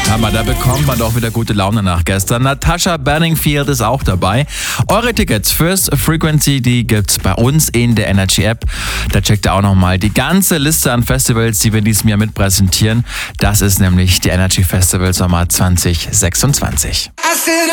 Hammer, da bekommt man doch wieder gute Laune nach gestern. Natasha Bedingfield ist auch dabei. Eure Tickets fürs Frequency, die gibt's bei uns in der Energy App. Da checkt ihr auch nochmal die ganze Liste an Festivals, die wir in diesem Jahr mit präsentieren. Das ist nämlich die Energy Festival Sommer 2026.